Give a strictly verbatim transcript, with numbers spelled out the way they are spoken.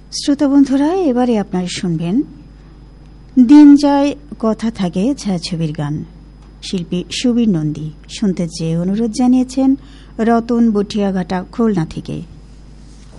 শ্রোতা বন্ধুরা, এবারে আপনারা শুনবেন দিন যায় কথা থাকে ছায়াছবির গান। শিল্পী সুবীর নন্দী শুনতে চেয়ে অনুরোধ জানিয়েছেন রতন বটিয়াঘাটা, খুলনা থেকে।